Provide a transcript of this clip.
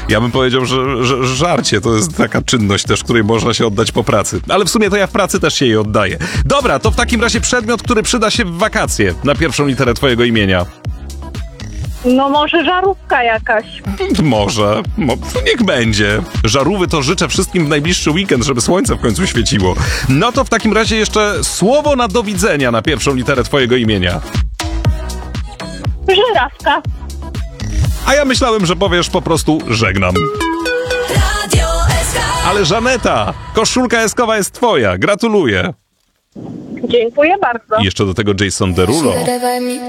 Ja bym powiedział, że żarcie to jest taka czynność też, której można się oddać po pracy. Ale w sumie to ja w pracy też się jej oddaję. Dobra, to w takim razie przedmiot, który przyda się w wakacje na pierwszą literę twojego imienia. No może żarówka jakaś. Może. Niech będzie. Żarówy to życzę wszystkim w najbliższy weekend, żeby słońce w końcu świeciło. No to w takim razie jeszcze słowo na do widzenia na pierwszą literę twojego imienia. Żyrawka. A ja myślałem, że powiesz po prostu żegnam. Ale Żaneta, koszulka eskowa jest twoja. Gratuluję. Dziękuję bardzo. I jeszcze do tego Jason Derulo.